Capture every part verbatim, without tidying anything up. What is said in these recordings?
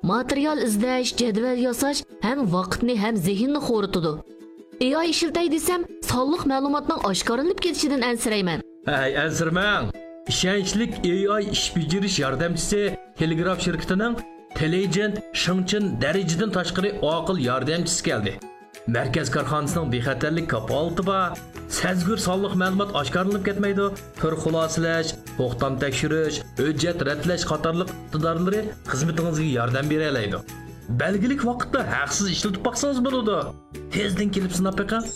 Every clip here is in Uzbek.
material izlash, jadval yasash ham vaqtni ham zehnni xo'ritadi. A I ishiltay desam, sonliq ma'lumotning oshkoranib ketishidan ansirayman. Hey, ansirmang. Ishonchlik A I ish bajarish yordamchisi Telegraf shirkatining Intelligent Shingchin darajadan tashqari aql yordamchisi keldi. Markaz korxonasining bexatarlik kapolati bor. Sezgur sonliq ma'lumot oshkoranib ketmaydi. Tur xulosalash, to'xtam tekshirish, hujjat radlash qatorliq iqtidorlari xizmatingizga yordam bera oladi. Belgilik vaqtda haqsiz ishlatib baqsangiz bo'ladi. Tezdan kelib sinab beqing.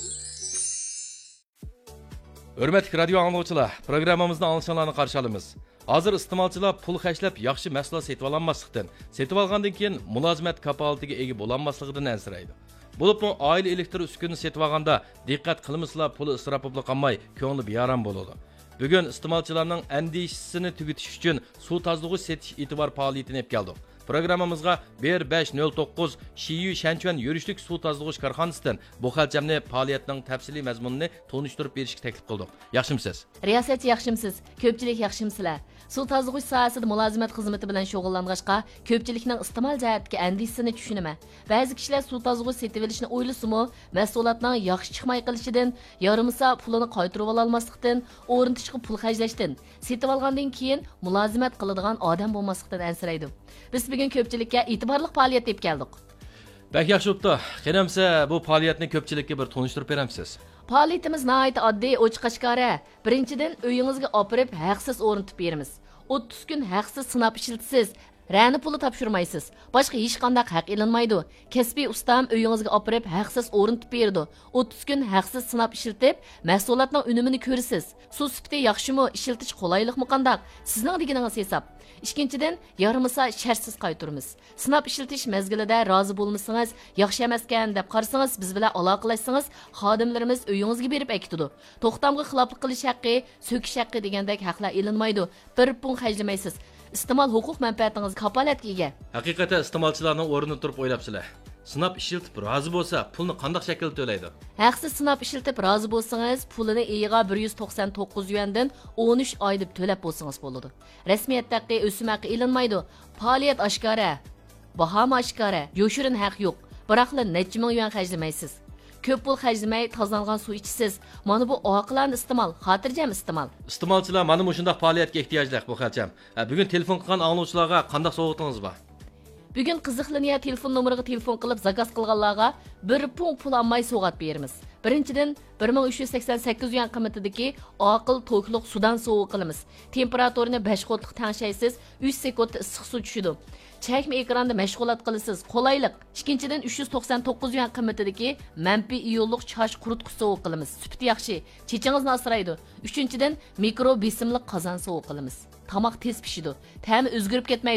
Hörmətli radio anglagıçılar, proqramımızda anlaşılanlarni qarşı alamiz. Hazır iste'molchilar pul xərcləb yaxshi mahsulot setib olmaslıqdan, setib olgandan keyin mulozimat kapolatiga ega bo'lanmasligidan ansiraydi. Bo'libmi oila elektr uskunini setib olganda diqqat qilmaslar puli isrof bo'lib qolmay, ko'ngli beyaram bo'ladi. Bugun iste'molchilarning andishisini tugutish uchun suv tozalag'ich setish e'tibor faoliyatini olib keldik. Programmamızga bir besh nol to'qqiz Shiyu Shanchuan yurishlik suv tozalag'ich korxonasidan bu xalchamni faoliyatning tafsiliy mazmunini tonishtirib berishga taklif qildik. Yaxshimisiz? Riyosat yaxshimisiz? Ko'pchilik yaxshimsizlar? Suv tozalag'ich sohasida mulozimat xizmati bilan shug'ullang'achqa, ko'pchilikning iste'mol jihatga andishisini tushunaman. Ba'zi kishilar suv tozalag'ich setib olishni o'ylasimi, mahsulotning yaxshi chiqmay qolishidan, yarimsa pulini qaytarib ololmaslikdan, o'rnatishga pul xarjlashdan, setib olgandan keyin mulozimat qiladigan odam bo'lmaslikdan ansiraydi. Biz bugun ko'pchilikka e'tiborli faoliyat deb keldik. Bak yaxshi bo'pti. Qanamsa bu faoliyatni ko'pchilikka bir tonishtirib beramsiz. Faoliyatimiz nihoyat oddiy, ochiq-oshkora. Birinchidan uyingizga opirib haqsiz o'rnatib beramiz. o'ttiz kun haqsiz sinab ishlatasiz. Rani puli topshirmaysiz. Boshqa hech qanday haq ilinmaydi. Kasbiy ustam uyingizga opirib haqsiz o'rnatib berdi. o'ttiz kun haqsiz sinab ishlatib, mahsulotning unumini ko'rasiz. Suv sifati yaxshimi, ishiltish qulaylikmi qandaq? Sizning deganingiz hisob. Ikkinchidan, yarimisa shartsiz qaytaramiz. Sinab ishiltish mezgilida rozi bo'lmasangiz, yaxshi emaskan deb qarasangiz, biz bilan aloqalashsangiz, xodimlarimiz uyingizga berib aytadi. To'xtamga xiloflik qilish haqqi, so'kish haqqi degandek haqlar ilinmaydi. Bir pun xarjlamaysiz. İste'mol huquq manfaatingiz kapolatga ega. Haqiqatan iste'molchilarning o'rnini turib o'ylabsizlar. Sinab ishiltib rozi bo'lsa, pulni qanday shaklda to'laydi? Haqsiz sinab ishiltib rozi bo'lsangiz, pulini eyiga bir yuz to'qson to'qqiz yuandan o'n uch oy deb to'lab bo'lsangiz bo'ladi. Rasmiyatdagi o'sim haqqi ilinmaydi. Faoliyat oshkora, baho oshkora, yoshirin haq yo'q. Biroqla necha ming yuan xarjlamaysiz. Ko'p pul xarjlamay tozalgan suv ichsiz. Mana bu oqilon iste'mol, xotirjam iste'mol. Iste'molchilar mana bu shunday faoliyatga ehtiyojli bu xalcham. Bugun telefon qilgan anglovchilarga qanday sovg'atingiz bor? Bugun qiziqlaniya telefon nomeriga telefon qilib zakaz qilganlarga bir pun pul olmay sovg'at beramiz. Birinchidan bir ming uch yuz sakson sakkiz yuan qiymatidagi oqil to'kliq sudan sovuq qilamiz. Temperaturini besh qotliq tanshaysiz, uch sekund issiq suv tushidi. Chakma ekranda mashg'ulot qilasiz. Qolaylik. Ikkinchidan uch yuz to'qson to'qqiz yuan qiymatidagi manfiy iyonliq chosh quritqich sovuq qilamiz. Sifati yaxshi, chechingizni asraydi. Uchinchidan mikro besimli qozon sovuq qilamiz. Tamoq tez pishidi. Ta'mi o'zgarib ketmaydi.